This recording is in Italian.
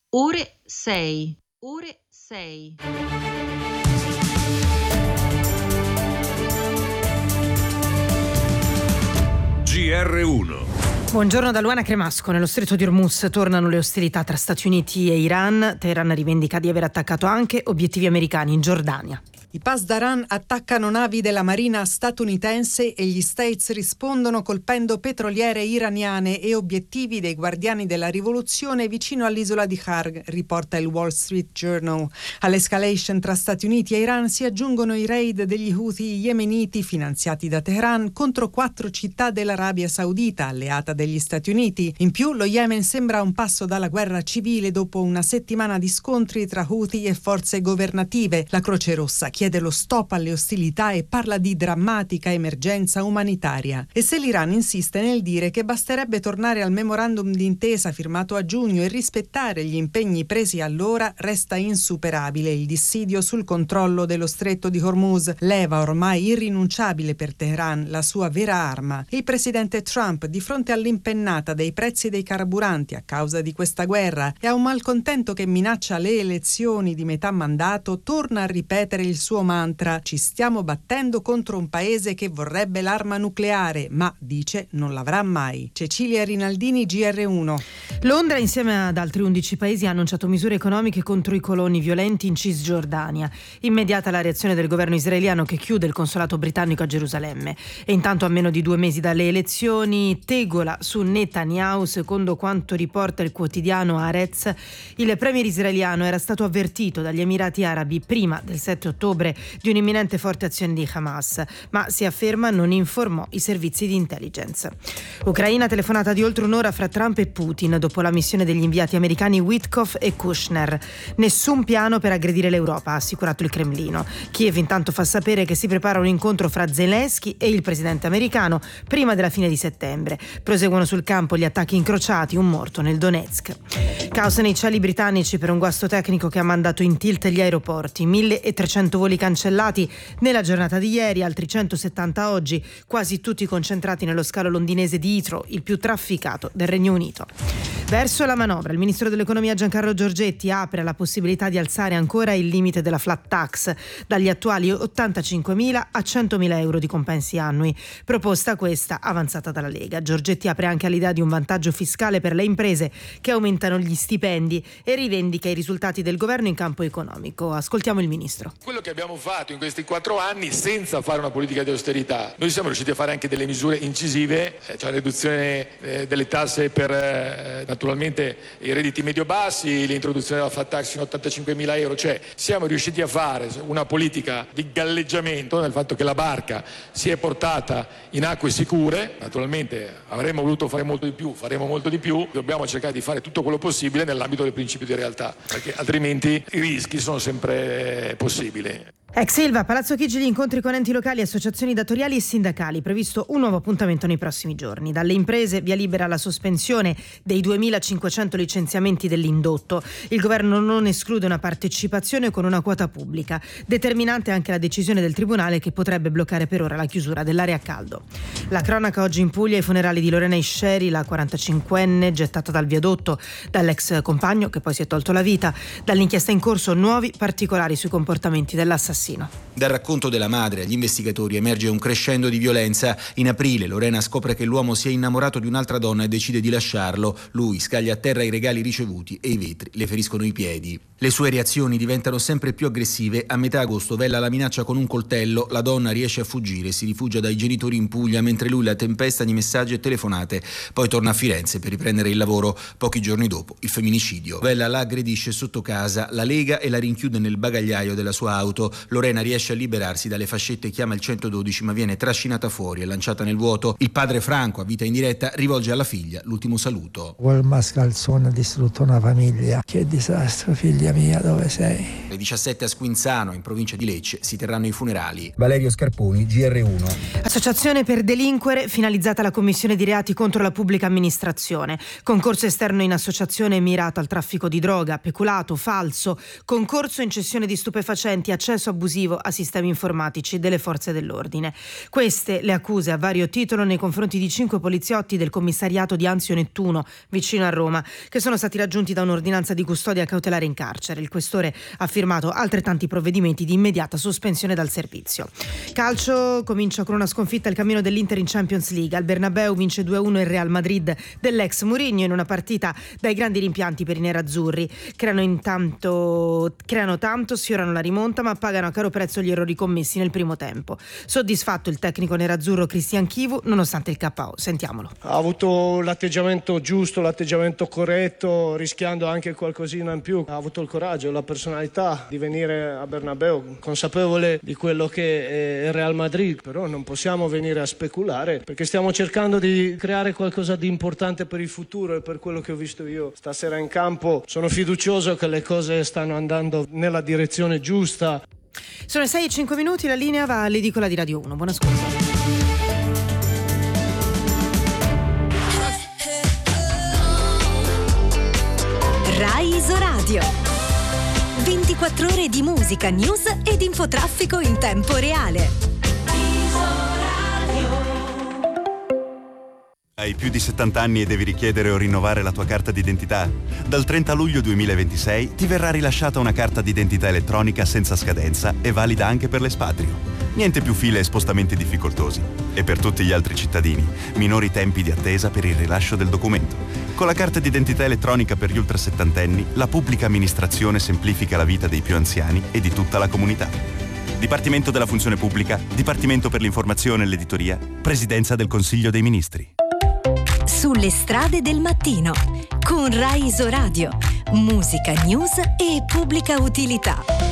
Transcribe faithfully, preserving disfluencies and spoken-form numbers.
Ore sei. Ore sei. G R uno. Buongiorno da Luana Cremasco. Nello stretto di Hormuz tornano le ostilità tra Stati Uniti e Iran. Teheran rivendica di aver attaccato anche obiettivi americani in Giordania. I Pasdaran attaccano navi della marina statunitense e gli States rispondono colpendo petroliere iraniane e obiettivi dei guardiani della rivoluzione vicino all'isola di Kharg, riporta il Wall Street Journal. All'escalation tra Stati Uniti e Iran si aggiungono i raid degli Houthi yemeniti finanziati da Teheran contro quattro città dell'Arabia Saudita, alleata degli Stati Uniti. In più, lo Yemen sembra a un passo dalla guerra civile dopo una settimana di scontri tra Houthi e forze governative. La Croce Rossa chiede lo stop alle ostilità e parla di drammatica emergenza umanitaria. E se l'Iran insiste nel dire che basterebbe tornare al memorandum d'intesa firmato a giugno e rispettare gli impegni presi allora, resta insuperabile il dissidio sul controllo dello stretto di Hormuz, leva ormai irrinunciabile per Teheran, la sua vera arma. Il presidente Trump, di fronte all'impennata dei prezzi dei carburanti a causa di questa guerra e a un malcontento che minaccia le elezioni di metà mandato, torna a ripetere il suo suo mantra: ci stiamo battendo contro un paese che vorrebbe l'arma nucleare, ma dice non l'avrà mai. Cecilia Rinaldini, G R uno. Londra, insieme ad altri undici paesi, ha annunciato misure economiche contro i coloni violenti in Cisgiordania. Immediata la reazione del governo israeliano che chiude il consolato britannico a Gerusalemme. E intanto, a meno di due mesi dalle elezioni, tegola su Netanyahu. Secondo quanto riporta il quotidiano Haaretz, il premier israeliano era stato avvertito dagli Emirati Arabi prima del sette ottobre di un'imminente forte azione di Hamas, ma si afferma non informò i servizi di intelligence. Ucraina, telefonata di oltre un'ora fra Trump e Putin dopo la missione degli inviati americani Witkoff e Kushner. Nessun piano per aggredire l'Europa, ha assicurato il Cremlino. Kiev intanto fa sapere che si prepara un incontro fra Zelensky e il presidente americano prima della fine di settembre. Proseguono sul campo gli attacchi incrociati, un morto nel Donetsk. Caos nei cieli britannici per un guasto tecnico che ha mandato in tilt gli aeroporti. milletrecento voli cancellati nella giornata di ieri, altri centosettanta oggi, quasi tutti concentrati nello scalo londinese di Heathrow, il più trafficato del Regno Unito. Verso la manovra, il ministro dell'economia Giancarlo Giorgetti apre la possibilità di alzare ancora il limite della flat tax dagli attuali ottantacinquemila a centomila euro di compensi annui. Proposta questa avanzata dalla Lega. Giorgetti apre anche all'idea di un vantaggio fiscale per le imprese che aumentano gli stipendi e rivendica i risultati del governo in campo economico. Ascoltiamo il ministro. Quello che abbiamo fatto in questi quattro anni senza fare una politica di austerità, noi siamo riusciti a fare anche delle misure incisive, cioè la riduzione eh, delle tasse per eh, naturalmente i redditi medio-bassi, l'introduzione della flat tax fino a ottantacinquemila euro, cioè siamo riusciti a fare una politica di galleggiamento nel fatto che la barca si è portata in acque sicure. Naturalmente avremmo voluto fare molto di più, faremo molto di più, dobbiamo cercare di fare tutto quello possibile nell'ambito del principio di realtà, perché altrimenti i rischi sono sempre possibili. Ex Ilva, Palazzo Chigi, gli incontri con enti locali, associazioni datoriali e sindacali. Previsto un nuovo appuntamento nei prossimi giorni. Dalle imprese via libera alla sospensione dei duemilacinquecento licenziamenti dell'indotto. Il governo non esclude una partecipazione con una quota pubblica. Determinante anche la decisione del tribunale che potrebbe bloccare per ora la chiusura dell'area a caldo. La cronaca oggi in Puglia, i funerali di Lorena Isceri, la quarantacinquenne gettata dal viadotto dall'ex compagno che poi si è tolto la vita. Dall'inchiesta in corso nuovi particolari sui comportamenti dell'assassino. Dal racconto della madre agli investigatori emerge un crescendo di violenza. In aprile Lorena scopre che l'uomo si è innamorato di un'altra donna e decide di lasciarlo. Lui scaglia a terra i regali ricevuti e i vetri le feriscono i piedi. Le sue reazioni diventano sempre più aggressive. A metà agosto Vella la minaccia con un coltello, la donna riesce a fuggire e si rifugia dai genitori in Puglia, mentre lui la tempesta di messaggi e telefonate. Poi torna a Firenze per riprendere il lavoro. Pochi giorni dopo il femminicidio. Vella la aggredisce sotto casa, la lega e la rinchiude nel bagagliaio della sua auto. Lorena riesce a liberarsi dalle fascette, chiama il centododici ma viene trascinata fuori e lanciata nel vuoto. Il padre Franco, a vita in diretta, rivolge alla figlia l'ultimo saluto. Quel mascalzone ha distrutto una famiglia. Che disastro, figlia mia, dove sei? Alle diciassette a Squinzano, in provincia di Lecce, si terranno i funerali. Valerio Scarponi, G R uno. Associazione per delinquere, finalizzata alla commissione di reati contro la pubblica amministrazione. Concorso esterno in associazione mirato al traffico di droga, peculato, falso, concorso in cessione di stupefacenti, accesso a abusivo a sistemi informatici delle forze dell'ordine. Queste le accuse a vario titolo nei confronti di cinque poliziotti del commissariato di Anzio Nettuno, vicino a Roma, che sono stati raggiunti da un'ordinanza di custodia cautelare in carcere. Il questore ha firmato altrettanti provvedimenti di immediata sospensione dal servizio. Calcio, comincia con una sconfitta il cammino dell'Inter in Champions League. Al Bernabeu vince due a uno il Real Madrid dell'ex Mourinho in una partita dai grandi rimpianti per i nerazzurri. Creano intanto creano tanto, sfiorano la rimonta, ma pagano a caro prezzo gli errori commessi nel primo tempo. Soddisfatto il tecnico nerazzurro Christian Chivu nonostante il K O. Sentiamolo. Ha avuto l'atteggiamento giusto, l'atteggiamento corretto, rischiando anche qualcosina in più. Ha avuto il coraggio, la personalità di venire a Bernabeu, consapevole di quello che è il Real Madrid, però non possiamo venire a speculare perché stiamo cercando di creare qualcosa di importante per il futuro, e per quello che ho visto io stasera in campo sono fiducioso che le cose stanno andando nella direzione giusta. Sono le sei e cinque minuti, la linea va all'edicola di Radio uno. Buon ascolto. Rai Isoradio. ventiquattro ore di musica, news ed infotraffico in tempo reale. Hai più di settanta anni e devi richiedere o rinnovare la tua carta d'identità? Dal trenta luglio duemilaventisei ti verrà rilasciata una carta d'identità elettronica senza scadenza e valida anche per l'espatrio. Niente più file e spostamenti difficoltosi. E per tutti gli altri cittadini, minori tempi di attesa per il rilascio del documento. Con la carta d'identità elettronica per gli ultrasettantenni, la pubblica amministrazione semplifica la vita dei più anziani e di tutta la comunità. Dipartimento della Funzione Pubblica, Dipartimento per l'Informazione e l'Editoria, Presidenza del Consiglio dei Ministri. Sulle strade del mattino, con Rai Isoradio, musica, news e pubblica utilità.